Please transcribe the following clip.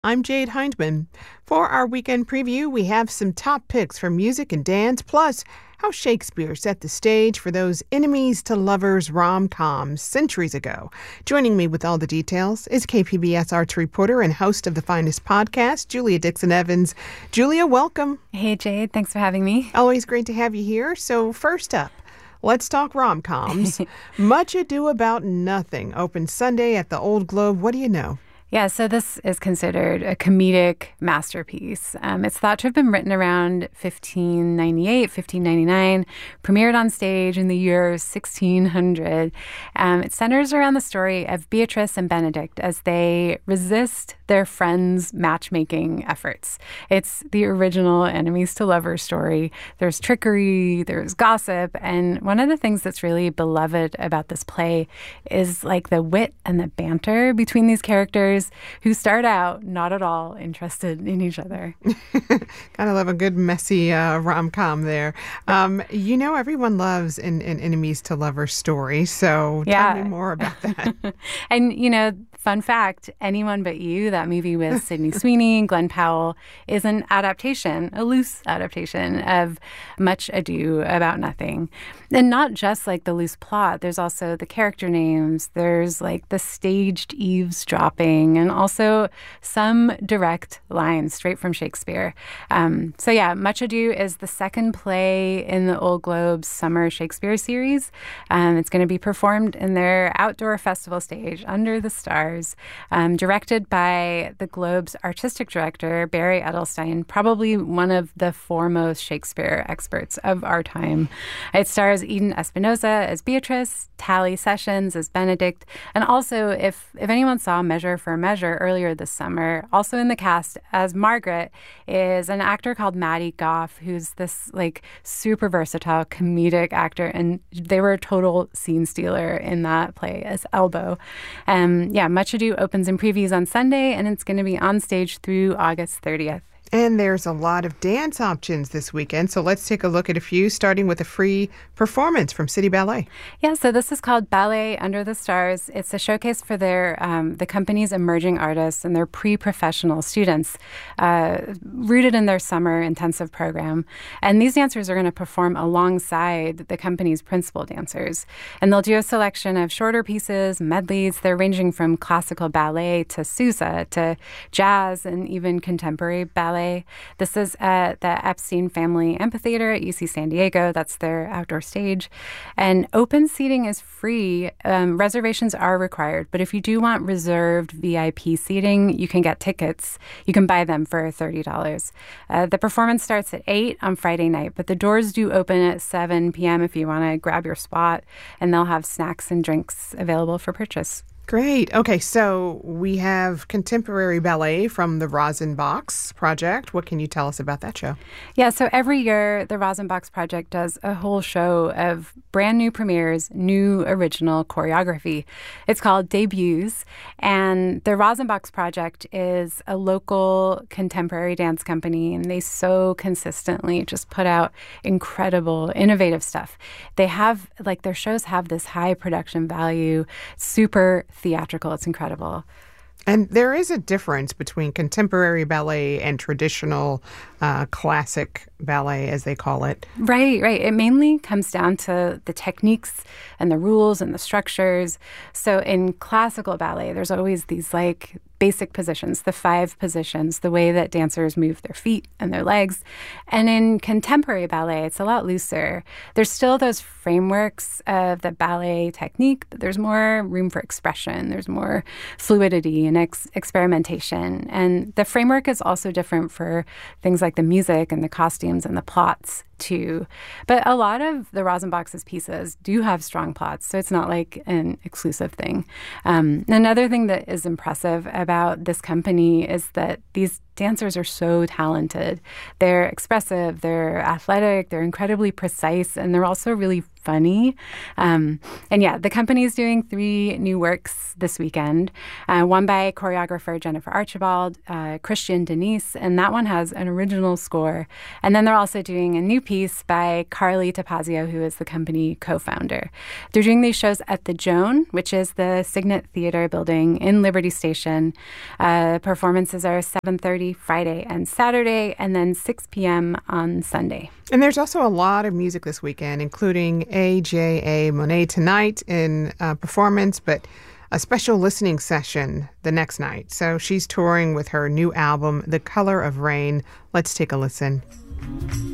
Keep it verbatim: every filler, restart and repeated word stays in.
I'm Jade Hindman. For our weekend preview, we have some top picks for music and dance, plus how Shakespeare set the stage for those enemies to lovers rom-coms centuries ago. Joining me with all the details is K P B S arts reporter and host of the Finest podcast, Julia Dixon Evans. Julia, welcome. Hey, Jade. Thanks for having me. Always great to have you here. So first up, let's talk rom-coms. Much Ado About Nothing opened Sunday at the Old Globe. What do you know? Yeah, so this is considered a comedic masterpiece. Um, it's thought to have been written around fifteen ninety-eight, fifteen ninety-nine, premiered on stage in the year sixteen hundred. Um, it centers around the story of Beatrice and Benedict as they resist their friends' matchmaking efforts. It's the original enemies to lovers story. There's trickery, there's gossip, and one of the things that's really beloved about this play is like the wit and the banter between these characters who start out not at all interested in each other. Kind of love a good messy uh, rom-com there. Um, you know, everyone loves an, an enemies to lovers story, so yeah. tell me more about that. And, you know, fun fact, Anyone But You, that movie with Sydney Sweeney and Glenn Powell, is an adaptation, a loose adaptation of Much Ado About Nothing. And not just like the loose plot, there's also the character names, there's like the staged eavesdropping, and also some direct lines straight from Shakespeare. Um, so yeah, Much Ado is the second play in the Old Globe's Summer Shakespeare series. Um, it's going to be performed in their outdoor festival stage under the stars, um, directed by the Globe's artistic director, Barry Edelstein, probably one of the foremost Shakespeare experts of our time. It stars Eden Espinosa as Beatrice, Tally Sessions as Benedict, and also, if, if anyone saw Measure for Measure earlier this summer, also in the cast as Margaret is an actor called Maddie Goff, who's this like super versatile comedic actor, and they were a total scene stealer in that play as Elbow. Um, yeah, Much Ado opens in previews on Sunday, and it's going to be on stage through August thirtieth. And there's a lot of dance options this weekend, so let's take a look at a few, starting with a free performance from City Ballet. Yeah, so this is called Ballet Under the Stars. It's a showcase for their um, the company's emerging artists and their pre-professional students, uh, rooted in their summer intensive program. And these dancers are going to perform alongside the company's principal dancers. And they'll do a selection of shorter pieces, medleys. They're ranging from classical ballet to Sousa to jazz and even contemporary ballet. This is at the Epstein Family Amphitheater at U C San Diego. That's their outdoor stage. And open seating is free. Um, reservations are required. But if you do want reserved V I P seating, you can get tickets. You can buy them for thirty dollars. Uh, the performance starts at eight on Friday night, but the doors do open at seven p.m. if you want to grab your spot. And they'll have snacks and drinks available for purchase. Great. Okay, so we have contemporary ballet from the Rosenbachs Project. What can you tell us about that show? Yeah, so every year the Rosenbachs Project does a whole show of brand new premieres, new original choreography. It's called Debuts, and the Rosenbachs Project is a local contemporary dance company, and they so consistently just put out incredible, innovative stuff. They have, like, their shows have this high production value, super theatrical. It's incredible. And there is a difference between contemporary ballet and traditional uh, classic ballet, as they call it. Right, right. It mainly comes down to the techniques and the rules and the structures. So in classical ballet, there's always these like basic positions, the five positions, the way that dancers move their feet and their legs. And in contemporary ballet, it's a lot looser. There's still those frameworks of the ballet technique, but there's more room for expression. There's more fluidity and ex- experimentation. And the framework is also different for things like the music and the costumes and the plots too. But a lot of the Rosenbachs' pieces do have strong plots, so it's not like an exclusive thing. Um, another thing that is impressive about this company is that these dancers are so talented. They're expressive, they're athletic, they're incredibly precise, and they're also really funny. Um, and yeah, the company is doing three new works this weekend. Uh, one by choreographer Jennifer Archibald, uh, Christian Denise, and that one has an original score. And then they're also doing a new piece by Carly Tapazio, who is the company co-founder. They're doing these shows at the Joan, which is the Signet Theater building in Liberty Station. Uh, performances are seven thirty Friday and Saturday, and then six p.m. on Sunday. And there's also a lot of music this weekend, including A J A Monet tonight in uh, performance, but a special listening session the next night. So she's touring with her new album, The Color of Rain. Let's take a listen.